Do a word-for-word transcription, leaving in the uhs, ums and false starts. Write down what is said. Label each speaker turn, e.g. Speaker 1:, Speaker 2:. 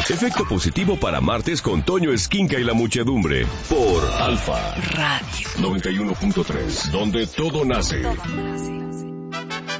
Speaker 1: Efecto positivo para martes con Toño Esquinca y la muchedumbre. Por Alfa
Speaker 2: Radio
Speaker 1: noventa y uno punto tres, donde todo nace.